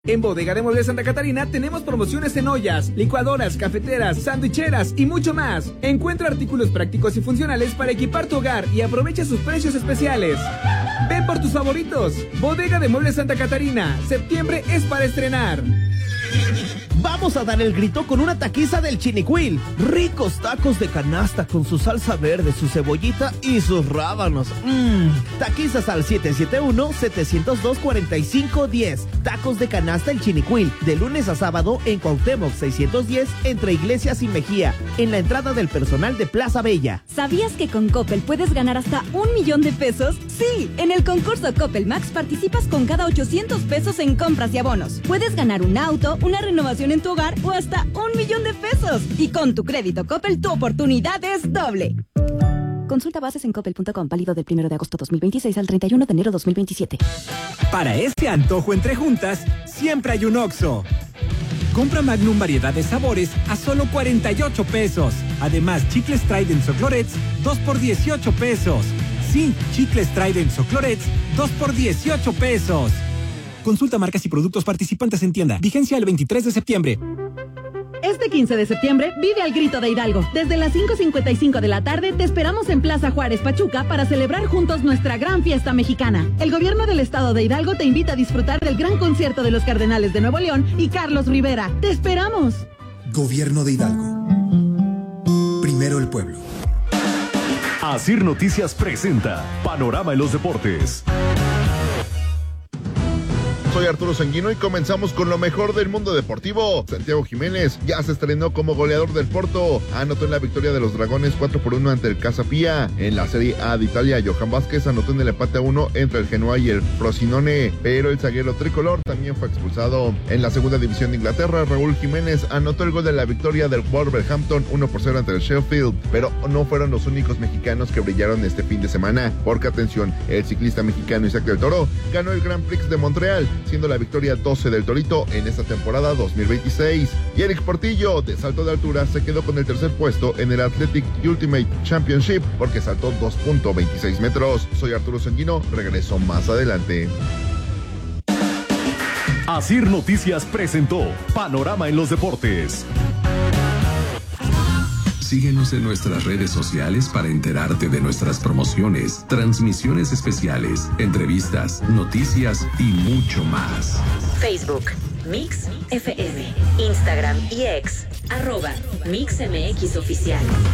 En Bodega de Muebles Santa Catarina tenemos promociones en ollas, licuadoras, cafeteras, sandwicheras y mucho más. Encuentra artículos prácticos y funcionales para equipar tu hogar y aprovecha sus precios especiales. Ven por tus favoritos. Bodega de Muebles Santa Catarina. Septiembre es para estrenar. Vamos a dar el grito con una taquiza del Chinicuil. Ricos tacos de canasta con su salsa verde, su cebollita y sus rábanos. Taquizas al 771-702-4510. Tacos de canasta el Chinicuil. De lunes a sábado en Cuauhtémoc 610 entre Iglesias y Mejía. En la entrada del personal de Plaza Bella. ¿Sabías que con Coppel puedes ganar hasta $1,000,000? Sí, en el concurso Coppel Max participas con cada 800 pesos en compras y abonos. Puedes ganar un auto, una renovación en tu hogar o hasta $1,000,000. Y con tu crédito Coppel, tu oportunidad es doble. Consulta bases en coppel.com, válido del 1 de agosto 2026 al 31 de enero 2027. Para este antojo entre juntas, siempre hay un Oxxo. Compra Magnum variedad de sabores a solo 48 pesos. Además, chicles Trident o Clorets, 2 por 18 pesos. Sí, chicles Trident o Clorets, 2 por 18 pesos. Consulta marcas y productos participantes en tienda. Vigencia el 23 de septiembre. Este 15 de septiembre vive al Grito de Hidalgo. Desde las 5:55 de la tarde te esperamos en Plaza Juárez, Pachuca, para celebrar juntos nuestra gran fiesta mexicana. El gobierno del estado de Hidalgo te invita a disfrutar del gran concierto de los Cardenales de Nuevo León y Carlos Rivera. ¡Te esperamos! Gobierno de Hidalgo. Primero el pueblo. Asir Noticias presenta Panorama en los Deportes. Soy Arturo Sanguino y comenzamos con lo mejor del mundo deportivo. Santiago Jiménez ya se estrenó como goleador del Porto. Anotó en la victoria de los Dragones 4-1 ante el Casa Pia. En la Serie A de Italia, Johan Vázquez anotó en el empate a 1 entre el Genoa y el Frosinone, pero el zaguero tricolor también fue expulsado. En la segunda división de Inglaterra, Raúl Jiménez anotó el gol de la victoria del Wolverhampton 1-0 ante el Sheffield, pero no fueron los únicos mexicanos que brillaron este fin de semana, porque atención, el ciclista mexicano Isaac del Toro ganó el Grand Prix de Montreal, siendo la victoria 12 del Torito en esta temporada 2026. Y Eric Portillo, de salto de altura, se quedó con el tercer puesto en el Athletic Ultimate Championship porque saltó 2.26 metros. Soy Arturo Sanguino, regreso más adelante. Asir Noticias presentó Panorama en los Deportes. Síguenos en nuestras redes sociales para enterarte de nuestras promociones, transmisiones especiales, entrevistas, noticias y mucho más. Facebook, Mix FM, Instagram y X, @MixMX Oficial.